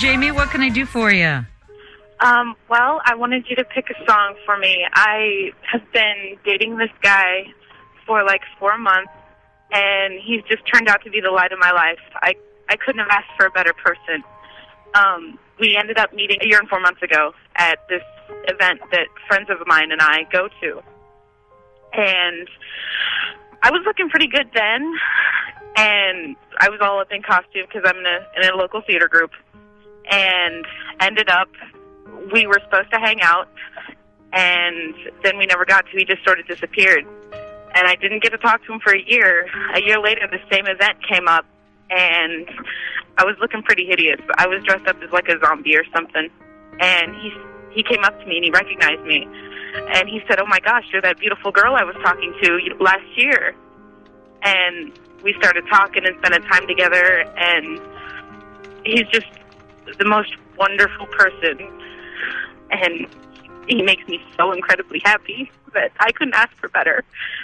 Jamie. What can I do for you? Well, I wanted you to pick a song for me. I have been dating this guy for like 4 months, and he's just turned out to be the light of my life. I couldn't have asked for a better person. We ended up meeting a year and 4 months ago at this event that friends of mine and I go to. And I was looking pretty good then, and I was all up in costume because I'm in a local theater group, and ended up, we were supposed to hang out, and then we never got to. He just sort of disappeared, and I didn't get to talk to him for a year. A year later, the same event came up, and I was looking pretty hideous. I was dressed up as like a zombie or something, and he came up to me, and he recognized me, and he said, "Oh my gosh, you're that beautiful girl I was talking to last year." And we started talking and spending time together, and he's just the most wonderful person, and he makes me so incredibly happy that I couldn't ask for better.